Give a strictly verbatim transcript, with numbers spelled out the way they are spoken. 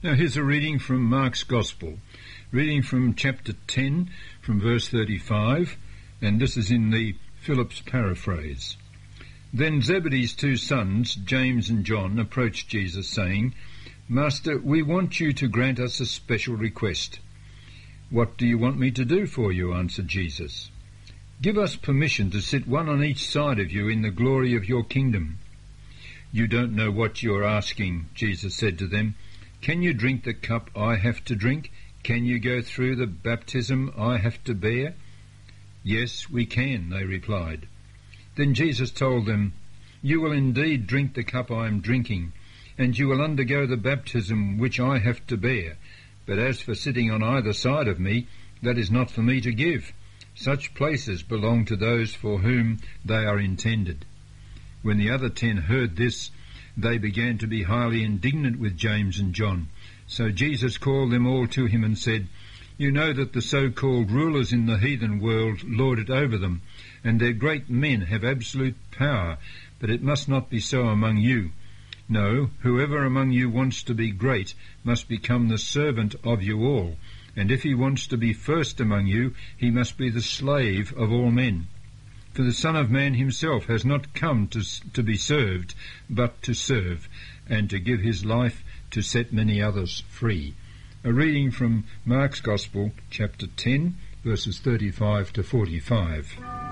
Now here's a reading from Mark's Gospel, reading from chapter ten, from verse thirty-five, and this is in the Phillips paraphrase. Then Zebedee's two sons, James and John, approached Jesus, saying, Master, we want you to grant us a special request. What do you want me to do for you? Answered Jesus. Give us permission to sit one on each side of you in the glory of your kingdom. You don't know what you are asking, Jesus said to them. Can you drink the cup I have to drink? Can you go through the baptism I have to bear? Yes, we can, they replied. Then Jesus told them, You will indeed drink the cup I am drinking, and you will undergo the baptism which I have to bear. But as for sitting on either side of me, that is not for me to give. Such places belong to those for whom they are intended. When the other ten heard this, they began to be highly indignant with James and John. So Jesus called them all to him and said, You know that the so-called rulers in the heathen world lord it over them, and their great men have absolute power, but it must not be so among you. No, whoever among you wants to be great must become the servant of you all, and if he wants to be first among you, he must be the slave of all men. For the Son of Man himself has not come to, to be served, but to serve, and to give his life to set many others free. A reading from Mark's Gospel, chapter ten, verses thirty-five to forty-five.